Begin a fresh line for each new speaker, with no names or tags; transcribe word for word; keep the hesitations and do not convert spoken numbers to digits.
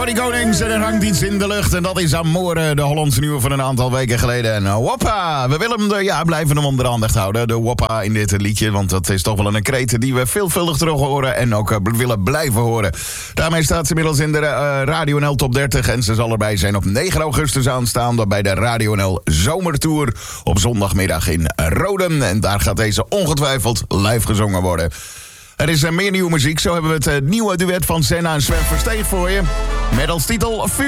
Corrie Konings en er hangt iets in de lucht. En dat is Amore, de Hollandse nieuwe van een aantal weken geleden. En uh, woppa, we willen hem, de, ja, blijven hem onder de aandacht houden. De woppa in dit liedje, want dat is toch wel een kreet die we veelvuldig terug horen. En ook uh, willen blijven horen. Daarmee staat ze inmiddels in de uh, Radio N L Top dertig. En ze zal erbij zijn op negen augustus aanstaande bij de Radio N L Zomertour. Op zondagmiddag in Roden. En daar gaat deze ongetwijfeld live gezongen worden. Er is uh, meer nieuwe muziek. Zo hebben we het uh, nieuwe duet van Senna en Sven Versteeg voor je. Met als titel Vuur.